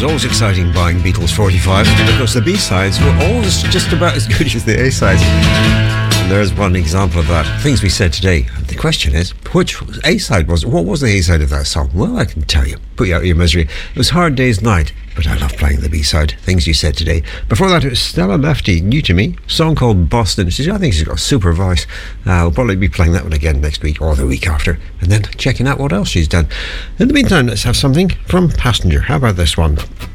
was always exciting buying Beatles 45 because the B-sides were always just about as good as the A-sides. And there's one example of that. Things we said today. The question is, which A-side was it? What was the A-side of that song? Well, I can tell you. Put you out of your misery. It was Hard Day's Night, but I love playing the B-side. Things you said today. Before that, it was Stella Lefty, new to me. A song called Boston. I think she's got a super voice. We'll probably be playing that one again next week or the week after. And then checking out what else she's done. In the meantime, let's have something from Passenger. How about this one?